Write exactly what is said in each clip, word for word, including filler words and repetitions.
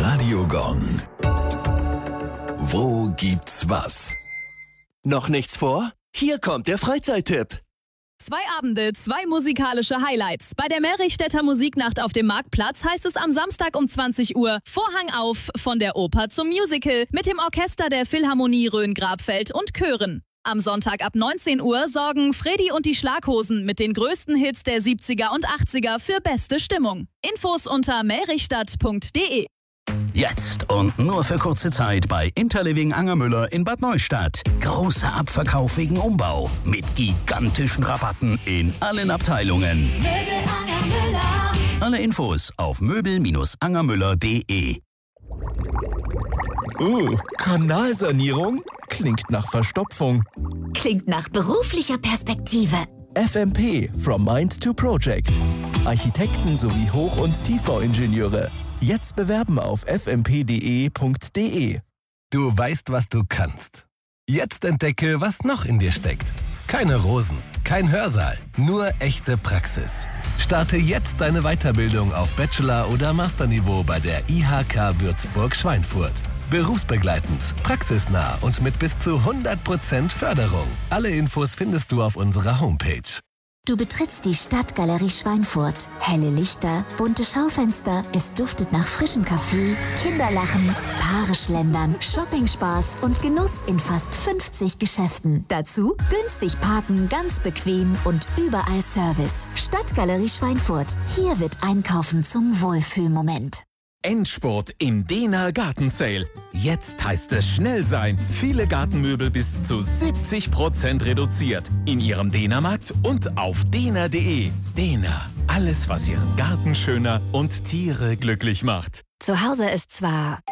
Radio Gong. Wo gibt's was? Noch nichts vor? Hier kommt der Freizeittipp. Zwei Abende, zwei musikalische Highlights. Bei der Merichstädter Musiknacht auf dem Marktplatz heißt es am Samstag um zwanzig Uhr Vorhang auf von der Oper zum Musical mit dem Orchester der Philharmonie Rhön-Grabfeld und Chören. Am Sonntag ab neunzehn Uhr sorgen Freddy und die Schlaghosen mit den größten Hits der siebziger und achtziger für beste Stimmung. Infos unter merichstadt punkt de. Jetzt und nur für kurze Zeit bei Interliving Angermüller in Bad Neustadt. Großer Abverkauf wegen Umbau mit gigantischen Rabatten in allen Abteilungen. Möbel Angermüller. Alle Infos auf möbel Angermüller punkt de. Uh, Kanalsanierung? Klingt nach Verstopfung. Klingt nach beruflicher Perspektive. F M P, From Mind to Project. Architekten sowie Hoch- und Tiefbauingenieure. Jetzt bewerben auf f m p punkt d e punkt d e. Du weißt, was du kannst. Jetzt entdecke, was noch in dir steckt. Keine Rosen, kein Hörsaal, nur echte Praxis. Starte jetzt deine Weiterbildung auf Bachelor- oder Masterniveau bei der I H K Würzburg-Schweinfurt. Berufsbegleitend, praxisnah und mit bis zu hundert Prozent Förderung. Alle Infos findest du auf unserer Homepage. Du betrittst die Stadtgalerie Schweinfurt. Helle Lichter, bunte Schaufenster, es duftet nach frischem Kaffee, Kinderlachen, Paare schlendern, Shoppingspaß und Genuss in fast fünfzig Geschäften. Dazu günstig parken, ganz bequem und überall Service. Stadtgalerie Schweinfurt. Hier wird Einkaufen zum Wohlfühlmoment. Endspurt im Dena Garten Sale. Jetzt heißt es schnell sein. Viele Gartenmöbel bis zu siebzig Prozent reduziert. In Ihrem Dena-Markt und auf dena punkt de. Dena. Alles, was Ihren Garten schöner und Tiere glücklich macht. Zu Hause ist zwar...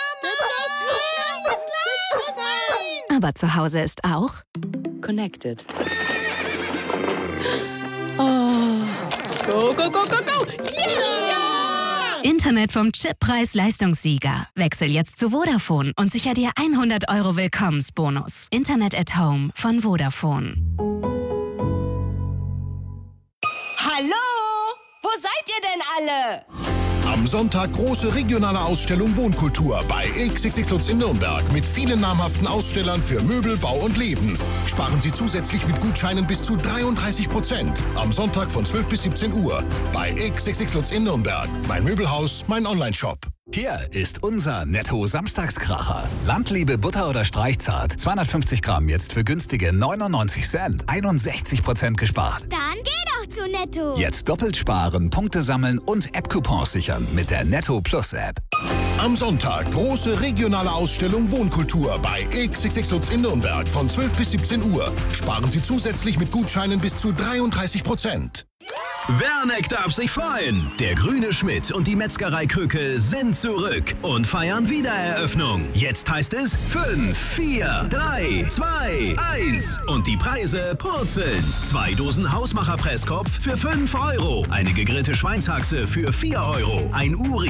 Aber zu Hause ist auch... Connected. Oh. Go, go, go, go, go! Yeah! Internet vom Chip Preis-Leistungssieger. Wechsel jetzt zu Vodafone und sicher dir hundert Euro Willkommensbonus. Internet at Home von Vodafone. Hallo? Wo seid ihr denn alle? Am Sonntag große regionale Ausstellung Wohnkultur bei X X X Lutz in Nürnberg mit vielen namhaften Ausstellern für Möbel, Bau und Leben. Sparen Sie zusätzlich mit Gutscheinen bis zu dreiunddreißig Prozent. Am Sonntag von zwölf bis siebzehn Uhr bei X X X Lutz in Nürnberg. Mein Möbelhaus, mein Online-Shop. Hier ist unser Netto-Samstagskracher. Landliebe Butter oder Streichzart. zweihundertfünfzig Gramm jetzt für günstige neunundneunzig Cent. einundsechzig Prozent gespart. Dann geh doch zu Netto. Jetzt doppelt sparen, Punkte sammeln und App-Coupons sichern mit der Netto Plus App. Am Sonntag große regionale Ausstellung Wohnkultur bei X X X Lutz in Nürnberg von zwölf bis siebzehn Uhr. Sparen Sie zusätzlich mit Gutscheinen bis zu dreiunddreißig Prozent. Werneck darf sich freuen. Der Grüne Schmidt und die Metzgerei Krücke sind zurück und feiern Wiedereröffnung. Jetzt heißt es fünf, vier, drei, zwei, eins und die Preise purzeln. Zwei Dosen Hausmacher Presskopf für fünf Euro. Eine gegrillte Schweinshaxe für vier Euro. Ein Uri